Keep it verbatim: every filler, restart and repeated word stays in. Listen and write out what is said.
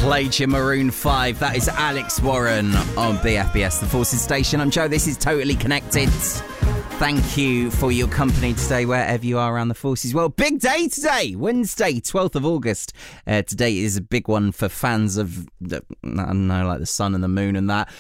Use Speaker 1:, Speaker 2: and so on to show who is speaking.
Speaker 1: Played your Maroon five. That is Alex Warren on B F B S, the Forces Station. I'm Joe. This is Totally Connected. Thank you for your company today, wherever you are around the forces. Well, big day today, Wednesday, twelfth of August. Uh, today is a big one for fans of, the, I don't know, like the sun and the moon and that.